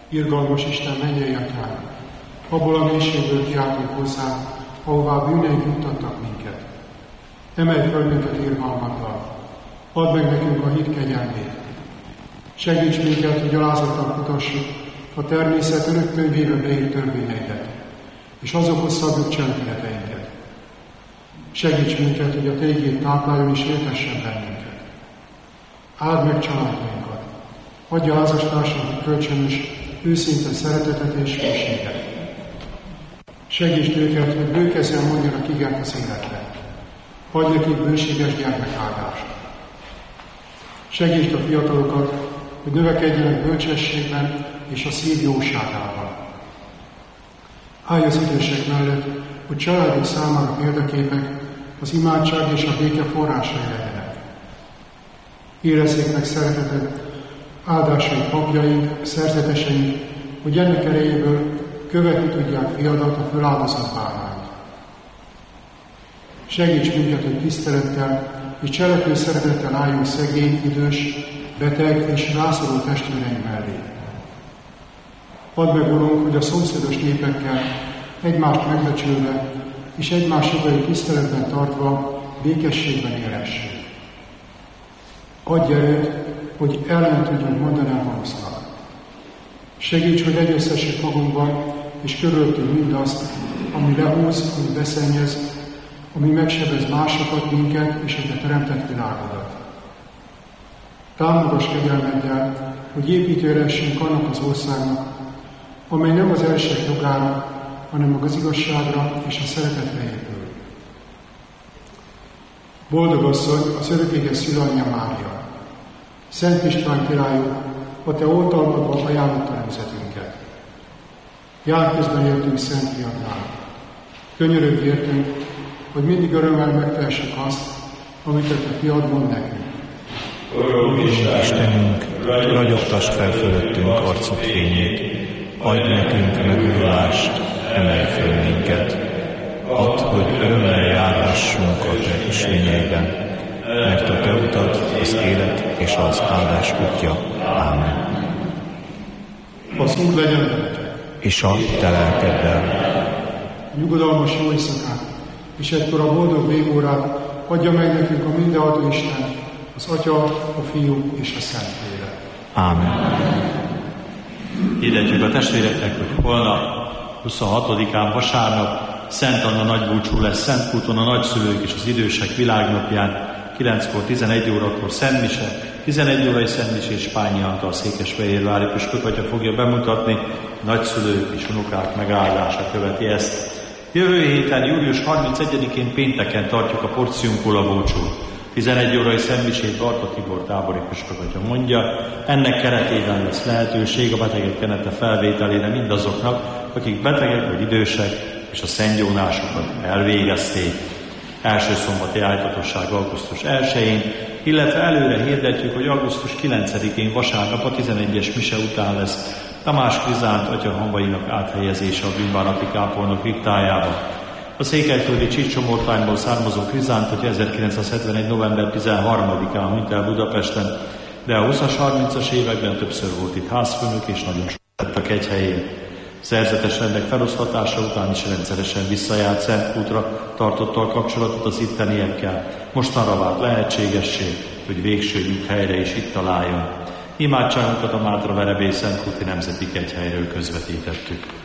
Irgalmas Isten mennyei atyánk, abból a mélységből kiáltunk hozzá, ahová bűneink juttattak minket. Emelj föl minket irgalmaddal, add meg nekünk a hit kegyelmét. Segíts minket, hogy alázattal kutassuk a természet örök könyvébe beírt törvényeidet, és azokhoz szabjuk cselekedeteinket. Segíts minket, hogy a Te igéd tápláljon és éltessen bennünket. Áld meg családjainkat, adja házastársaink kölcsönös, őszinte szeretetet és hűséget. Segítsd őket, hogy bőkezzen mondjanak igent az életre. Adj nekik bőséges gyermekáldást. Segítsd a fiatalokat, hogy növekedjenek bölcsességben és a szív jóságában. Állj az idősek mellett, hogy családok számára példaképek, az imádság és a béke forrásai legyenek. Érezzék meg szeretetet, áldásai papjaink, szerzeteseink, hogy ennek erejéből követni tudják fiadat, a föláldozott bárányt. Segíts minket, hogy tisztelettel és cselekvő szeretettel álljunk szegény, idős, beteg és rászoruló testvéreink mellé. Add meg, Urunk, hogy a szomszédos népekkel egymást megbecsülve és egymás jogai tiszteletben tartva békességben élhessünk. Adj erőt, hogy ellen tudjunk mondani a gonosznak. Segíts, hogy egyeztessük magunkban és körülöttünk mindazt, ami lehúz, ami beszennyez, ami megsebez másokat, minket és a Te teremtett világodat. Támogass kegyelmeddel, hogy építőre essünk annak az országnak, amely nem az elsők jogára, hanem az igazságra és a szeretetre épül. Boldog asszony, az örökéges szülanyja Mária! Szent István királyuk, a Te oltalmadban ajánlotta nemzetünket. Jár közben értünk Szent Fiadnál. Könyörögj értünk, hogy mindig örömmel megtehessük azt, amit a Te Fiad mond nekünk. Istenünk, ragyogtass fel fölöttünk arcod fényét, adj nekünk megújulást, emelj föl minket. Add, hogy örömmel járhassunk a Te ösvényeiben, mert a Te utad az élet és az áldás útja. Ámen. Az Úr legyen veletek. És a Te lelkeddel. Nyugodalmas jó éjszakát, és egykor a boldog végórát adja meg nekünk a mindenható Isten, az Atya, a Fiú és a Szentlélek. Ámen. Hirdetjük a testvéreknek, hogy holnap, 26-án vasárnap, Szent Anna nagybúcsú lesz Szentkúton a nagyszülők és az idősek világnapján, 9-kor, 11 órakor Szent Mise, 11 órai Szent Mise és Pányi Antal székesfehérvári püspök atya fogja bemutatni, nagyszülők és unokák megáldása követi ezt. Jövő héten, július 31-én pénteken tartjuk a porciunkóla búcsút. 11 órai Szent Misét Barta Tibor tábori püspök atya mondja, ennek keretében lesz lehetőség a betegek kenete felvételére mindazoknak, akik betegek vagy idősek, és a szentgyónásokat elvégezték. Első szombati ájtatosság augusztus 1-én, illetve előre hirdetjük, hogy augusztus 9-én vasárnap a 11-es mise után lesz Tamás Krizánt atya hamvainak áthelyezése a bűnbánati kápolna kriptájába. A székelyföldi Csíksomortányból származó Krizánt atya 1971. november 13-án hunyt el Budapesten, de a 20-as, 30-as években többször volt itt házfőnök, és nagyon sokat lett a kegyhelyén. Szerzetes rendek feloszlatása után is rendszeresen visszajárt Szentkútra, tartotta a kapcsolatot az itteniekkel. Mostanra vált lehetségessé, hogy végső nyughelyre is itt találjon. Imádságunkat a Mátra Verebély Szentkúti Nemzeti Kegyhelyről közvetítettük.